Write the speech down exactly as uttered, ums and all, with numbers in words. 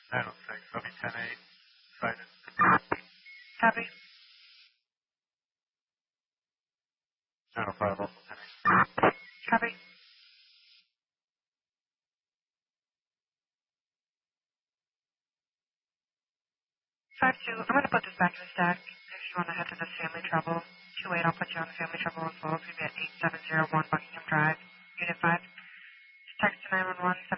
nine oh six. I'll be ten eight. Cited. Copy. nine oh five, also ten eight. Copy. five two, I'm going to put this back in the stack. If you want to head to this family trouble. two eight, I'll put you on the family trouble as well. It's going to be at eight seven zero one Buckingham Drive, Unit five. Text to nine one one.